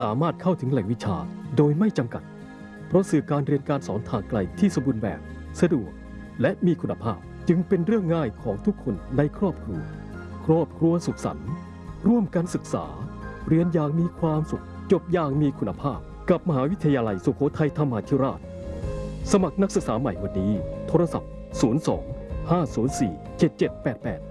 สามารถเข้าถึงแหล่งวิชาโดยไม่จำกัดเพราะสื่อการเรียนการสอนทางไกลที่สมบูรณ์แบบสะดวกและมีคุณภาพจึงเป็นเรื่องง่ายของทุกคนในครอบครัวสุขสันต์ร่วมกันศึกษาเรียนอย่างมีความสุขจบอย่างมีคุณภาพกับมหาวิทยาลัยสุโขทัยธรรมาธิราชสมัครนักศึกษาใหม่วันนี้โทรศัพท์02 504 7788